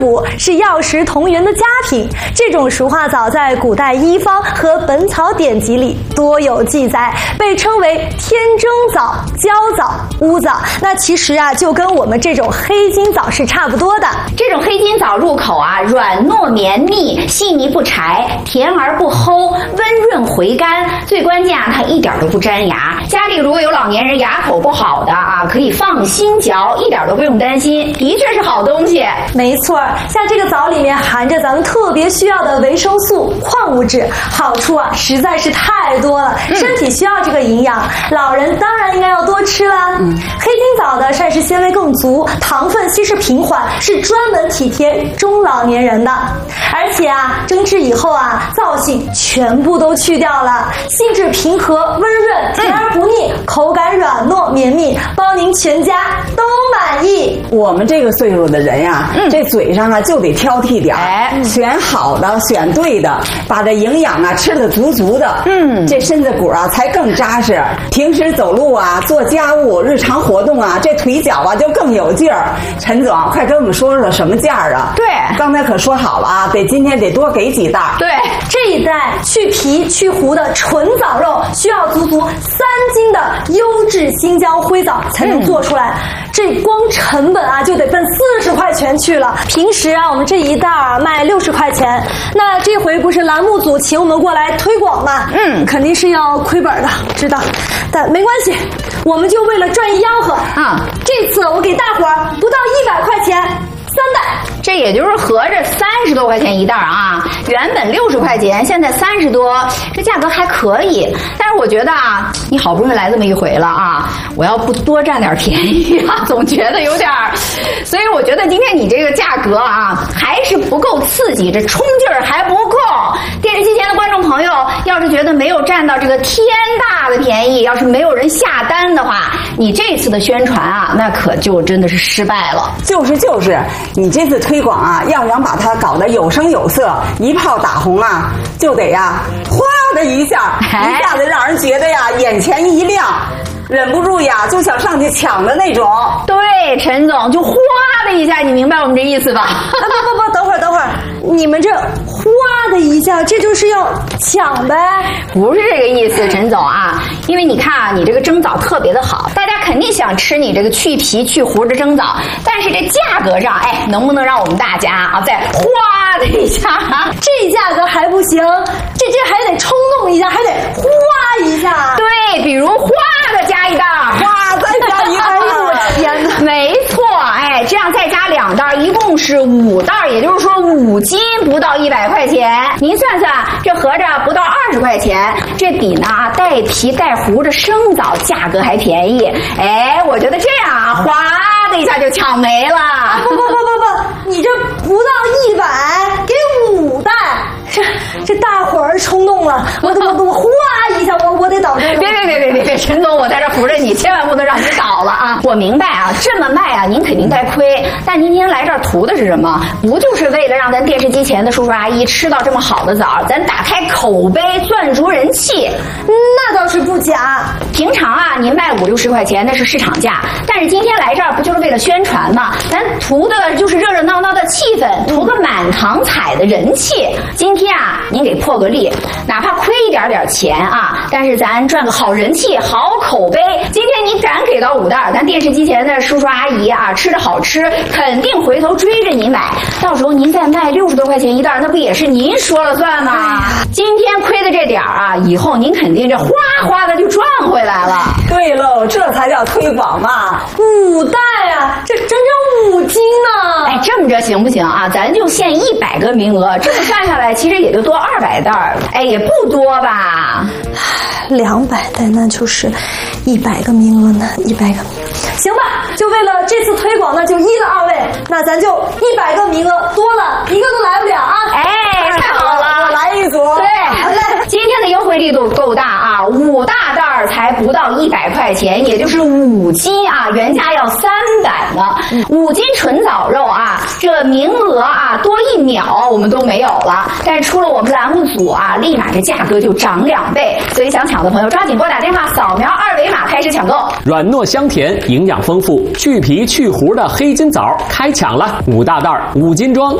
是药食同源的佳品。这种熟化枣在古代医方和本草典籍里多有记载，被称为天蒸枣、焦枣、乌枣。那其实啊，就跟我们这种黑金枣是差不多的。 这种黑金枣入口啊，软糯绵密，细腻不柴，甜而不齁，温润回甘。最关键啊，它一点都不粘牙。家里如果有老年人牙口不好的啊，可以放心嚼，一点都不用担心，的确是好东西。 没错，像这个枣里面含着咱们特别需要的维生素、矿物质，好处啊实在是太多了，身体需要这个营养，老人当然应该要多吃啦。黑金枣的膳食纤维更足，糖分稀释平缓，是专门体贴中老年人的。而且啊，蒸制以后啊，燥性全部都去掉了，性质平和温润，甜而不腻，口感软糯绵密，包您全家都满意。 我们这个岁数的人呀，这嘴上啊就得挑剔点，选好的，选对的，把这营养啊吃得足足的，这身子骨啊才更扎实。平时走路啊、做家务、日常活动啊，这腿脚啊就更有劲儿。陈总，快跟我们说说什么价啊？ 对， 刚才可说好了啊，今天得多给几袋。 对， 这一袋去皮去核的纯枣肉，需要足足3斤的优质新疆灰枣才能做出来。这光成本啊就得奔40块钱去了。平时啊，我们这一袋啊卖60块钱，那这回不是栏目组请我们过来推广嘛，肯定是要亏本的，知道。但没关系，我们就为了赚一吆喝啊，这次我给大伙儿不到100块钱。3袋， 这也就是合着30多块钱一袋啊，原本60块钱，现在30多，这价格还可以。但是我觉得啊，你好不容易来这么一回了啊，我要不多占点便宜啊，总觉得有点儿。所以我觉得今天你这个价格啊，还是不够刺激，这冲劲儿还不够。电视机前的观众朋友，要是觉得没有占到这个天大的便宜，要是没有人下单的话，你这次的宣传啊，那可就真的是失败了。 就是。你这次推广啊，要想把它搞得有声有色，一炮打红啊，就得呀，哗的一下子让人觉得呀，眼前一亮，忍不住呀就想上去抢的那种。 对，陈总，就哗的一下，你明白我们这意思吧？ 不，等会儿，你们这哗的一下，这就是要抢呗？ 不是这个意思，陈总啊，因为你看啊，你这个蒸枣特别的好，大家肯定想吃你这个去皮去核的蒸枣，但是这价格上，能不能让我们大家啊再哗的一下？ 这价格还不行，这还得冲动一下，还得哗一下。 对，比如哗的加一袋， 哗再加一袋。 天哪！ 没错，这样再加2袋，一共是5袋，也就是说5斤不到100块钱。您算算，这合着不到20块钱，这比呢带皮带核的生枣价格还便宜。我觉得这样啊，哗的一下就抢没了。 不，你这不到100，给5袋，这大伙儿冲动了，我哗一下，我得倒这个。 别，陈总，我在这扶着你，千万不能让你倒了啊！我明白啊，这么卖啊，您肯定该亏。但您今天来这儿图的是什么？不就是为了让咱电视机前的叔叔阿姨吃到这么好的枣，咱打开口碑，赚足人气？ 那倒是不假。 平常啊，您卖50、60块钱那是市场价，但是今天来这儿不就是为了宣传吗？咱图的就是热热闹闹的气氛，图个满堂彩的人气。今天啊，您给破个例，哪怕亏一点钱啊，但是咱赚个好人气、好口碑。今天您敢给到5袋，咱电视机前的叔叔阿姨啊，吃着好吃，肯定回头追着您买。到时候您再卖60多块钱一袋，那不也是您说了算吗？今天亏的这点啊，以后您肯定这哗哗的就赚回来了。 对喽，这才叫推广嘛 ！5袋啊，这整整5斤呢！ 这么着行不行啊？咱就限100个名额，这么算下来，其实也就多200袋，也不多吧 ？200袋，那就是100个名额呢，100个名额。行吧，就为了这次推广呢，就依了2位，那咱就100个名额多了，一个都来不了啊！ 太好了， 我来一组。 对，好嘞，今天的优惠力度够大啊，5大袋袋才不到100块钱，也就是5斤啊，原价要300呢。5斤纯枣肉啊，这名额啊多1秒我们都没有了，但是出了我们栏目组啊，立马这价格就涨2倍，所以想抢的朋友抓紧拨打电话，扫描2维码开始抢购。 软糯香甜，营养丰富，去皮去核的黑金枣开抢了，5大袋5斤装。